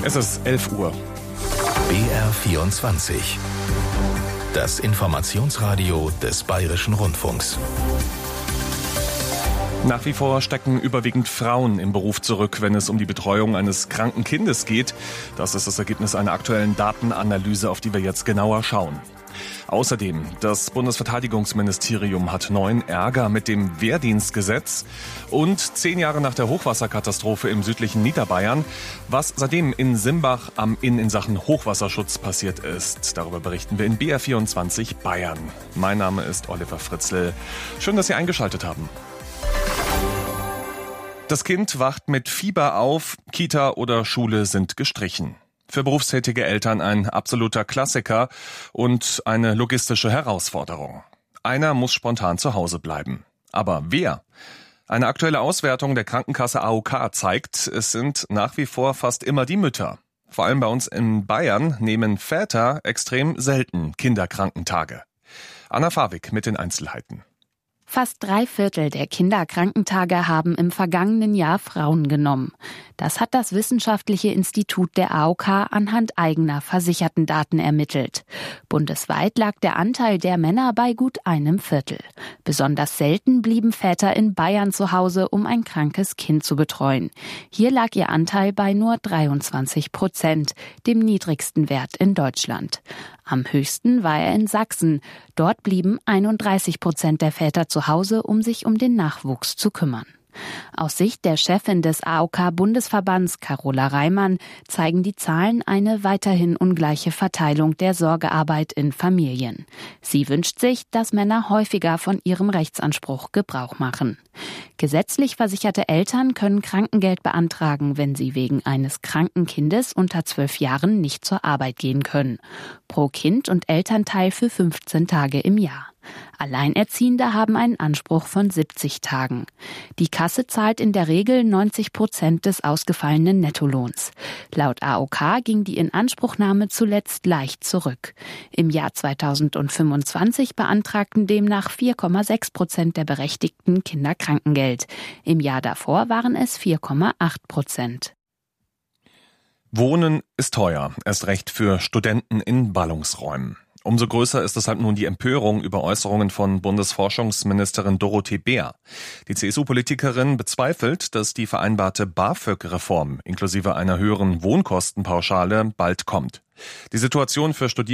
Es ist 11 Uhr. BR24. Das Informationsradio des Bayerischen Rundfunks. Nach wie vor stecken überwiegend Frauen im Beruf zurück, wenn es um die Betreuung eines kranken Kindes geht. Das ist das Ergebnis einer aktuellen Datenanalyse, auf die wir jetzt genauer schauen. Außerdem, das Bundesverteidigungsministerium hat neuen Ärger mit dem Wehrdienstgesetz und 10 Jahre nach der Hochwasserkatastrophe im südlichen Niederbayern, was seitdem in Simbach am Inn in Sachen Hochwasserschutz passiert ist. Darüber berichten wir in BR24 Bayern. Mein Name ist Oliver Fritzl. Schön, dass Sie eingeschaltet haben. Das Kind wacht mit Fieber auf, Kita oder Schule sind gestrichen. Für berufstätige Eltern ein absoluter Klassiker und eine logistische Herausforderung. Einer muss spontan zu Hause bleiben. Aber wer? Eine aktuelle Auswertung der Krankenkasse AOK zeigt, es sind nach wie vor fast immer die Mütter. Vor allem bei uns in Bayern nehmen Väter extrem selten Kinderkrankentage. Anna Fawig mit den Einzelheiten. Fast 3/4 der Kinderkrankentage haben im vergangenen Jahr Frauen genommen. Das hat das Wissenschaftliche Institut der AOK anhand eigener Versichertendaten ermittelt. Bundesweit lag der Anteil der Männer bei gut 1/4. Besonders selten blieben Väter in Bayern zu Hause, um ein krankes Kind zu betreuen. Hier lag ihr Anteil bei nur 23%, dem niedrigsten Wert in Deutschland. Am höchsten war er in Sachsen. Dort blieben 31% der Väter zu Hause, um sich um den Nachwuchs zu kümmern. Aus Sicht der Chefin des AOK-Bundesverbands, Carola Reimann, zeigen die Zahlen eine weiterhin ungleiche Verteilung der Sorgearbeit in Familien. Sie wünscht sich, dass Männer häufiger von ihrem Rechtsanspruch Gebrauch machen. Gesetzlich versicherte Eltern können Krankengeld beantragen, wenn sie wegen eines kranken Kindes unter 12 Jahren nicht zur Arbeit gehen können. Pro Kind und Elternteil für 15 Tage im Jahr. Alleinerziehende haben einen Anspruch von 70 Tagen. Die Kasse zahlt in der Regel 90% des ausgefallenen Nettolohns. Laut AOK ging die Inanspruchnahme zuletzt leicht zurück. Im Jahr 2025 beantragten demnach 4,6% der Berechtigten Kinderkrankengeld. Im Jahr davor waren es 4,8%. Wohnen ist teuer, erst recht für Studenten in Ballungsräumen. Umso größer ist deshalb nun die Empörung über Äußerungen von Bundesforschungsministerin Dorothee Bär. Die CSU-Politikerin bezweifelt, dass die vereinbarte BAföG-Reform inklusive einer höheren Wohnkostenpauschale bald kommt. Die Situation für Studierende